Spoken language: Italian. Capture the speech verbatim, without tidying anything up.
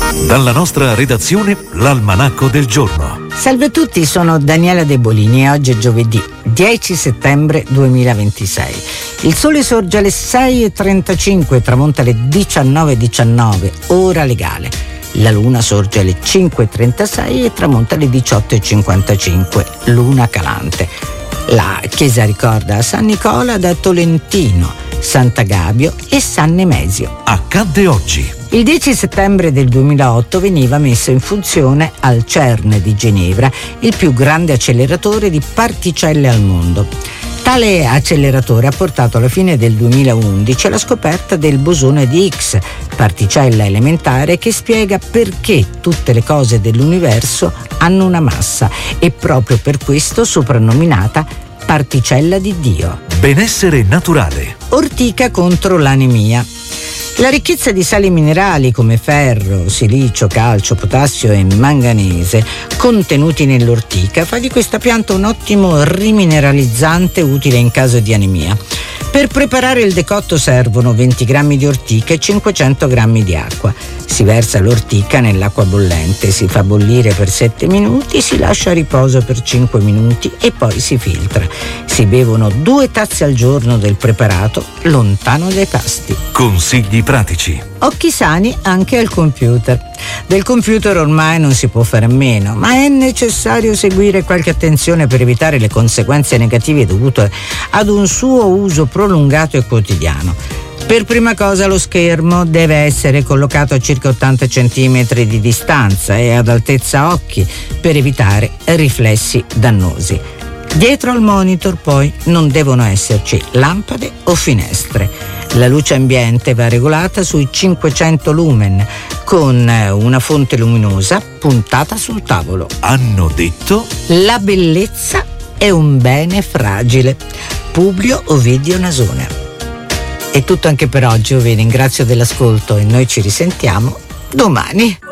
Dalla nostra redazione, l'Almanacco del giorno. Salve a tutti, sono Daniela De Bolini e oggi è giovedì dieci settembre duemilaventisei. Il sole sorge alle sei e trentacinque e tramonta alle diciannove e diciannove, ora legale. La luna sorge alle cinque e trentasei e tramonta alle diciotto e cinquantacinque, luna calante. La chiesa ricorda San Nicola da Tolentino, Sant'Agabio e San Nemesio. Accadde oggi. Il dieci settembre del duemilaotto veniva messo in funzione al CERN di Ginevra il più grande acceleratore di particelle al mondo. Tale acceleratore ha portato alla fine del duemilaundici alla scoperta del bosone di Higgs, particella elementare che spiega perché tutte le cose dell'universo hanno una massa e proprio per questo soprannominata particella di Dio. Benessere naturale. Ortica contro l'anemia. La ricchezza di sali minerali come ferro, silicio, calcio, potassio e manganese contenuti nell'ortica fa di questa pianta un ottimo rimineralizzante utile in caso di anemia. Per preparare il decotto servono venti grammi di ortica e cinquecento grammi di acqua. Si versa l'ortica nell'acqua bollente, si fa bollire per sette minuti, si lascia a riposo per cinque minuti e poi si filtra. Si bevono due tazze al giorno del preparato lontano dai pasti. Consigli pratici. Occhi sani anche al computer. Del computer ormai non si può fare a meno, ma è necessario seguire qualche attenzione per evitare le conseguenze negative dovute ad un suo uso prolungato e quotidiano. Per prima cosa lo schermo deve essere collocato a circa ottanta centimetri di distanza e ad altezza occhi per evitare riflessi dannosi. Dietro al monitor poi non devono esserci lampade o finestre. La luce ambiente va regolata sui cinquecento lumen con una fonte luminosa puntata sul tavolo. Hanno detto? La bellezza è un bene fragile. Publio Ovidio Nasone. È tutto anche per oggi, io vi ringrazio dell'ascolto e noi ci risentiamo domani.